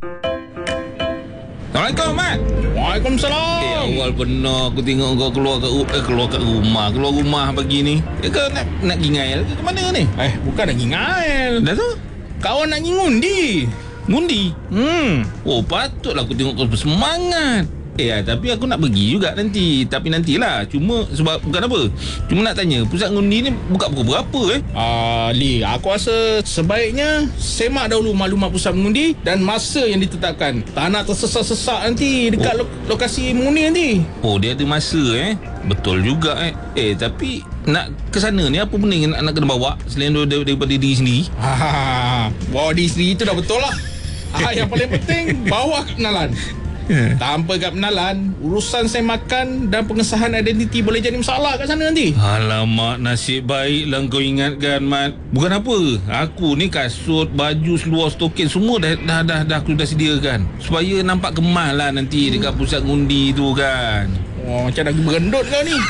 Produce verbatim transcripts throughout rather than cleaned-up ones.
Assalamualaikum, Mat. Waalaikumsalam. Eh, awal benar aku tengok kau keluar kat, eh, keluar kat rumah. Keluar rumah pagi ni. Eh, kau nak, nak pergi ngail ke ke mana ni? Eh, bukan nak pergi ngail. Dah tu? Kawan nak pergi ngundi. Ngundi? Hmm. Oh, patutlah aku tengok kau bersemangat. Eh, tapi aku nak pergi juga nanti. Tapi nantilah. Cuma sebab bukan apa. Cuma nak tanya, pusat ngundi ni buka pukul berapa eh? Ah, Li, aku rasa sebaiknya semak dahulu maklumat pusat mengundi dan masa yang ditetapkan. Tak nak tersesak-sesak nanti dekat Oh. lo- lokasi mengundi nanti. Oh, dia ada masa eh. Betul juga eh. Eh, tapi nak ke sana ni apa benda yang nak, nak kena bawa selain dar- daripada diri sendiri? Ha, bawa diri sendiri tu dah betul lah. Ah, yang paling penting bawa kad penalan. Tanpa kad penalan, urusan saya makan dan pengesahan identiti boleh jadi masalah kat sana nanti. Alamak, nasib baiklah kau ingatkan, Mat. Bukan apa, aku ni kasut, baju, seluar, stokin semua dah dah dah, dah aku dah sediakan. Supaya nampak kemas lah nanti dekat pusat ngundi tu kan. Oh, macam nak berendut kau ni.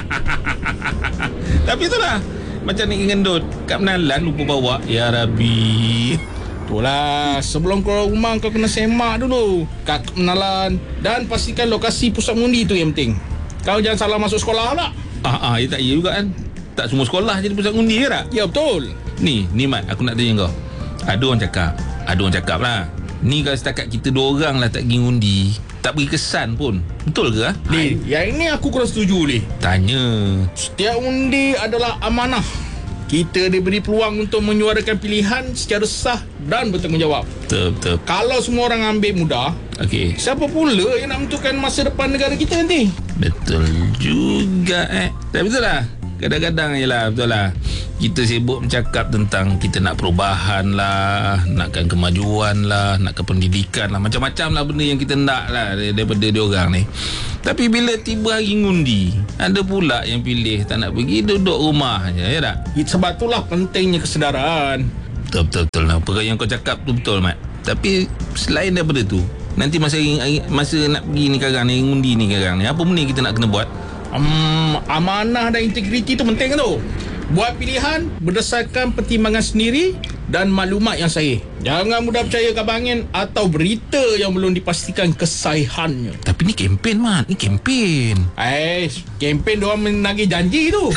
Tapi itulah, macam nak ngendut. Kad penalan lupa bawa. Ya Rabbi. Itulah, sebelum keluar rumah kau kena semak dulu kad penalan dan pastikan lokasi pusat mengundi tu yang penting. Kau jangan salah masuk sekolah tak? Ah, ah, ya tak ya juga kan. Tak semua sekolah jadi pusat ngundi ke tak? Ya, betul. Ni, ni Mat, aku nak tanya kau. Ada orang cakap, ada orang cakap lah. Ni kalau setakat kita dua orang lah tak pergi ngundi, tak beri kesan pun. Betul ke? Ah? Li, yang ini aku kurang setuju, Li. Tanya. Setiap undi adalah amanah. Kita diberi peluang untuk menyuarakan pilihan secara sah dan bertanggungjawab. Betul, betul. Kalau semua orang ambil mudah, Okey. siapa pula yang nak menentukan masa depan negara kita nanti? Betul juga eh. Tapi betul lah. Kadang-kadang je lah, betul lah. Kita sibuk bercakap tentang kita nak perubahan lah, nakkan kemajuan lah, nakkan pendidikan lah. Macam-macam lah benda yang kita nak lah daripada diorang ni. Tapi bila tiba hari ngundi, ada pula yang pilih tak nak pergi, duduk rumah je, ya tak? Sebab itulah pentingnya kesedaran. Betul, betul, betul lah. Perkara yang kau cakap tu betul, Mat. Tapi selain daripada tu, nanti masa masa nak pergi ni sekarang ni, ngundi ni sekarang ni, apa benda yang kita nak kena buat? Um, amanah dan integriti tu penting tu. Buat pilihan berdasarkan pertimbangan sendiri dan maklumat yang sahih. Jangan mudah percaya kabar angin atau berita yang belum dipastikan kesahihannya. Tapi ni kempen, Mat. Ni kempen. Eh, kempen diorang menagih janji tu.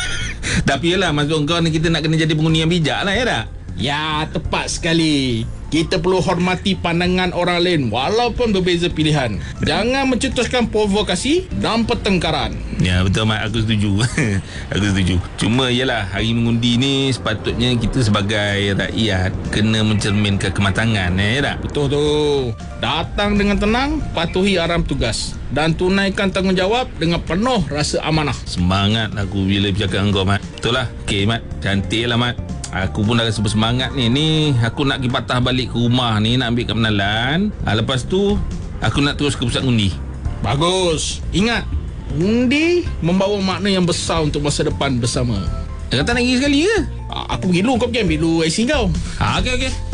Tapi yelah, maksud kau ni kita nak kena jadi pengundi yang bijak lah, ya tak? Ya, tepat sekali. Kita perlu hormati pandangan orang lain walaupun berbeza pilihan. Jangan mencetuskan provokasi dan pertengkaran. Ya, betul, Mat. Aku setuju. Aku setuju. Cuma yelah, hari mengundi ni sepatutnya kita sebagai rakyat kena mencerminkan kematangan, ya tak? Betul tu. Datang dengan tenang, patuhi arahan tugas dan tunaikan tanggungjawab dengan penuh rasa amanah. Semangat aku bila bercakap dengan kau, Mat. Betul lah. Okey, Mat. Cantik lah, Mat. Aku pun dah rasa bersemangat ni. Ni aku nak pergi patah balik ke rumah ni, nak ambil kad penalan. Ha, lepas tu aku nak terus ke pusat ngundi. Bagus. Ingat, undi membawa makna yang besar untuk masa depan bersama. Kata nak pergi sekali ke? Aku pergi dulu, kau pergi ambil dulu I C kau. Ha, okey, okey.